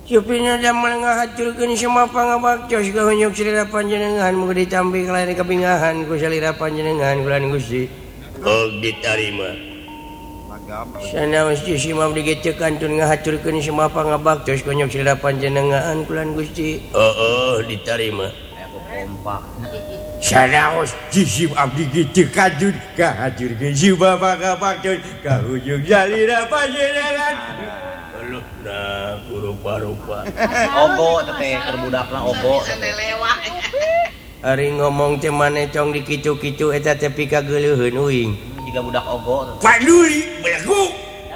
supina damel ngahaturkeun semua pangabaktos ka hunyuk salira panjenengan muga ditampi kalayan kabingahan ku salira panjenengan kula Gusti. Ditarima. Sanaos simam digecekan tun ngahaturkeun semua pangabaktos ka hunyuk salira panjenengan kula Gusti. Ditarima. Aku kompak. Sanaos jisim abdi gecekan tun ngahaturkeun semua pangabaktos ka hunyuk salira panjenengan. Nah, rupa-rupa. Ogo teh terbudakna ogo. Ari ngomong teh maneh cong dikitu-kitu eta teh pika geuleuheun uing. Jiga budak ogo. Paduli belagu.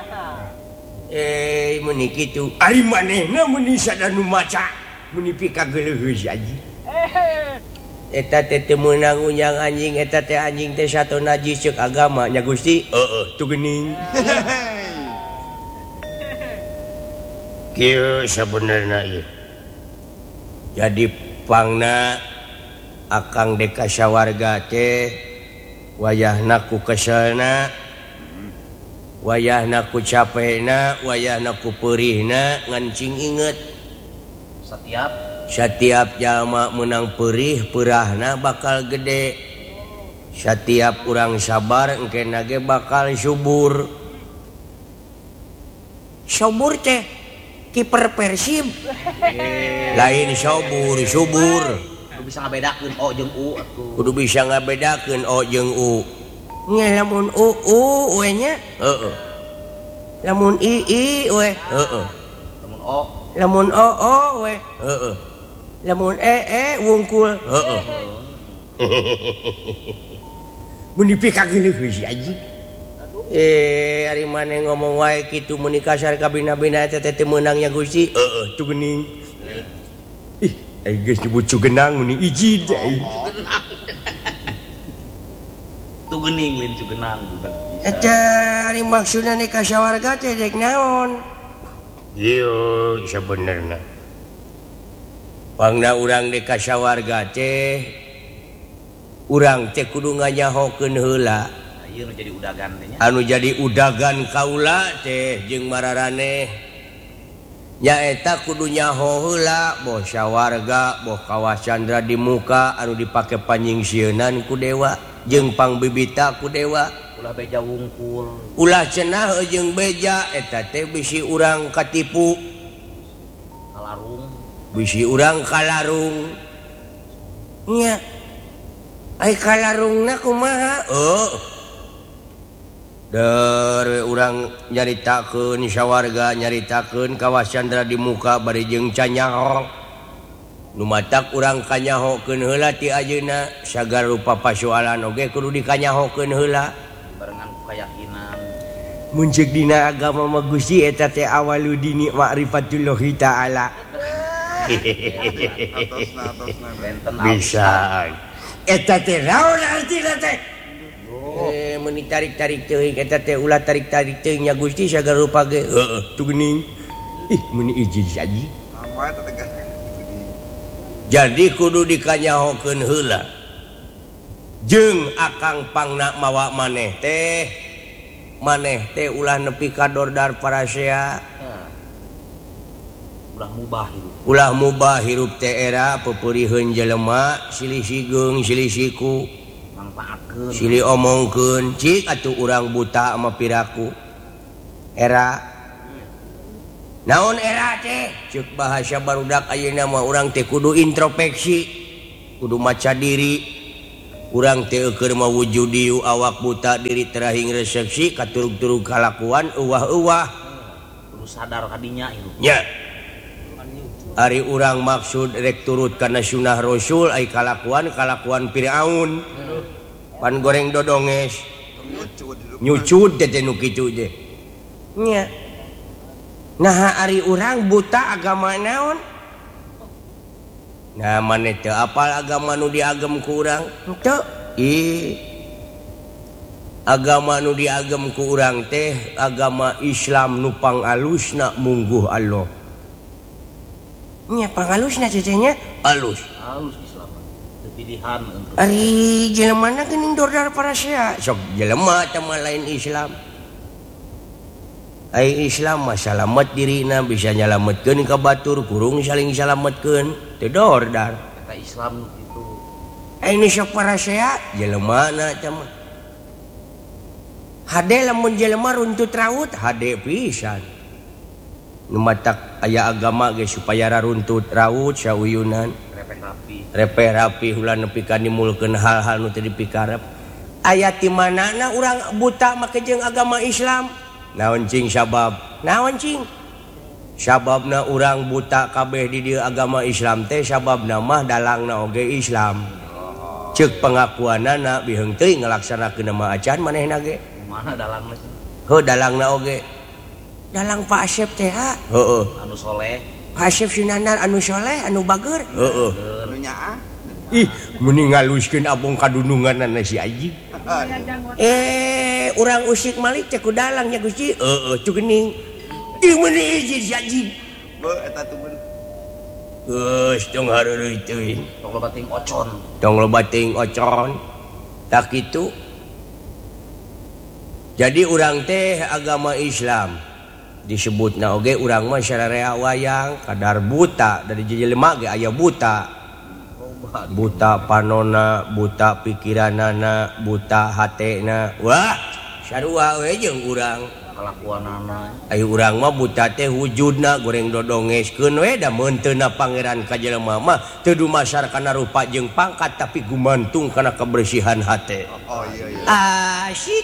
Meni kitu. Ari manehna meni sadanu maca, meni pika geuleuheun saji. Eta teh teu meunang unyang anjing, eta teh anjing teh sato najis ceuk agama nya Gusti. Tu geuning. Kieu sabenerna ieu. Jadi pangna akang deka sawarga teh wayahna ku keselna, wayahna ku capena, wayahna ku peurihna ngan cing inget. Satiap jalma meunang peurih peurahna bakal gede. Satiap urang sabar engkena ge bakal subur. Subur teh kiper Persib lain subur kudu bisa ngabedakeun O jeung U atuh. Kudu bisa ngabedakeun O jeung U. Nya lamun U we nya lamun I we lamun O we lamun wungkul mun dipika geuleuh si anjing. Ari maneh ngomong wae kitu muni kasar ka bina-bina eta teh meunang nya Gusti. Tu geuning. Ai geus disebut cugenang muni ijid. Tu geuning lain cugenang budak. Eta ari maksudna nih ka sawarga teh dek naon? Ieu sabenerna. Pangna urang dek ka sawarga teh urang teh kudu nganyahokeun heula. Anu jadi udagan kaula teh jeung mararaneh nyaeta kudu nyaho heula boh sawarga boh kawas candra di muka anu dipake panyingsieunnan ku dewa jeung pangbibita ku dewa ulah beja wungkul ulah cenah jeung beja eta teh bisi urang katipu kalarung bisi urang kalarung nya ai kalarungna kumaha dari urang nyaritakeun sawarga nyaritakeun kawas candra di muka bari jeung canyaho nu matak urang kanyahokeun heula ti ajeuna sagala rupa pasoalan oge kudu dikanyahokeun heula barengan ku kayakinan mun ceuk dina agama mah Gusti eta teh awaludini ma'rifatullah taala bisa eta teh naon artina teh meni tarik-tarik teuing eta teh ulah tarik-tarik teuing nya Gusti sagala rupa ge. Tu geuning. Meni ijin saji. Jadi kudu dikanyahokeun heula. Jeung akang pangna mawa maneh teh ulah nepi ka dordar parasea. Ulah mubah hirup teh era pepeuriheun jelema silih sigeung silih siku. Silih omongkeun cik atuh urang buta sama piraku era naon era teh ceuk bahasa barudak ayeuna mah urang teh kudu introspeksi kudu maca diri urang teh keur mawujudi awak buta diri terahing resepsi katurug-turug kalakuan euwah-euwah kudu sadar kadinya nya ari urang maksud rek turut kana sunah rasul ai kalakuan Firaun pan goreng dodonges nyucut teh nu kitu teh nya nah ari urang buta agama naon nah maneh teu apal agama nu diagem ku urang teu agama nu diagem ku urang teh agama Islam nu pangalusna mungguh Allah nya pangalusna cecenya alus Islam pilihan ari jelemana geuning dordar parasea sok jelema teh mah lain Islam Islam salamet dirina bisa nyalametkeun ka batur kurung saling salametkeun teu dordar eta Islam gitu ini sok parasea jelema mah hade lamun jelema runtut raut hade pisan nu matak aya agama ge supaya raruntut raut sauyunan repeh rapi ulah nepi ka nimulkeun hal-hal nu teu dipikarep aya ti manana urang buta make jeung agama Islam naon cing sabab naon cing sababna urang buta kabeh di dieu agama Islam teh sababna mah dalangna oge Islam ceuk pengakuanana biheung teuing ngalaksanakeun nama acan manehna ge mana dalangna heuh dalangna oge dalang Pak Asep teh heueuh anu soleh Pak Asep Sinanar anu soleh anu bager anu nyaah ih mending ngaluskeun abong kadununganna si Aji urang usik malik teh ku dalang nya Gusti cu geuning ih meuni hiji si Aji eta tuh geus tong hareureui teuing tong loba ting ocon tak kitu jadi urang teh agama Islam disebutna oge urang mah sararea wayang kadar buta dari jelema ge aya buta panona buta pikiranana buta hatena wah sarua we jeung urang kalakuanana ayo urang mah buta teh wujudna goreng dodongeskeun we da meunteuna pangeran ka jelema mah teu dumasar kana rupa jeung pangkat tapi gumantung kana kebersihan hate asik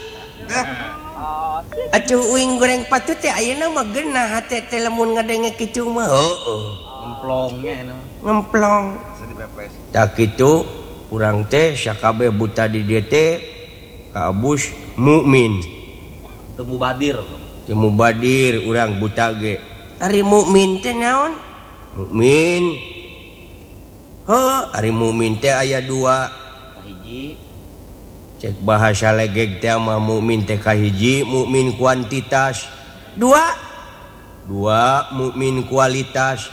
atuh uing goreng patut teh ayeuna mah geunah hate teh lamun ngadenge kitu mah ngemplongnya ngemplong tak kitu urang teh sakabeh buta di dieu teh kaabus mukmin teu mubadir urang buta ge ari mukmin teh naon mukmin ari mukmin teh aya dua hiji cek bahasa legeg teh mah mukmin teh kahiji mukmin kuantitas dua mukmin kualitas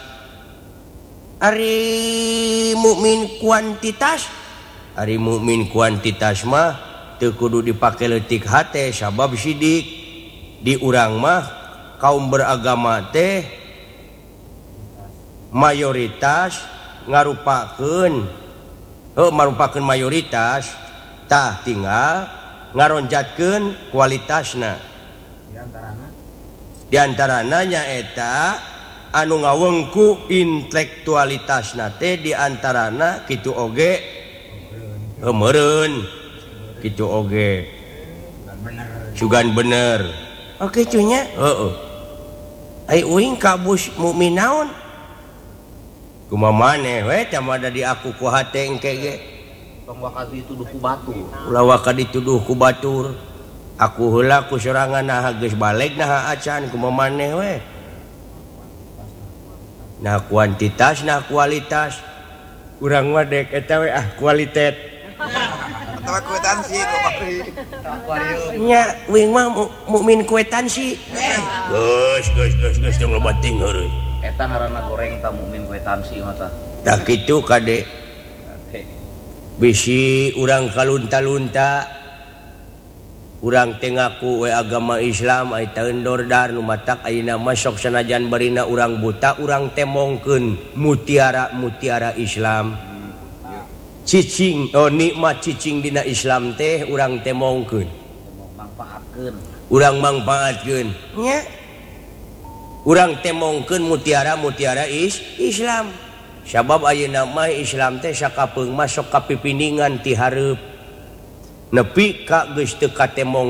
ari mukmin kuantitas mah teu kudu dipake leutik hate sabab sidik di urang mah kaum beragama teh mayoritas ngarupakeun mayoritas tah tinggal ngaronjatkeun kualitasna di antarana nyaeta anu ngawengku intelektualitasna teh di antarana kitu oge meureun kitu oge sugan bener oke cunya ai uing kabus mukmin naon kumaha maneh we tamada di aku ku hate engke ge tong wakadi tuduh ku batur ulah wakadi tuduh ku batur aku heula ku sorangan nah geus balik nah acan kumaha maneh we nah kuantitas nah kualitas urang mah dek eta we kualitet atawa kwetansi nya wing mah mukmin kwetansi geus tong loba ting heureui eta ngaranna goreng ta mukmin kwetansi mah tah tak kitu kade bisi urang kalunta-lunta urang teh ngaku we agama Islam ai taeun dordar nu matak ayeuna mah sok sanajan barina urang buta urang teh mongkeun mutiara Islam cicing nikmat cicing dina Islam teh urang teh mongkeun urang mangpaatkeun nya urang teh mongkeun mutiara Islam sabab ayeuna mah Islam teh sakapeung mah sok kapipindingan ti hareup nepi ka geus teu katemong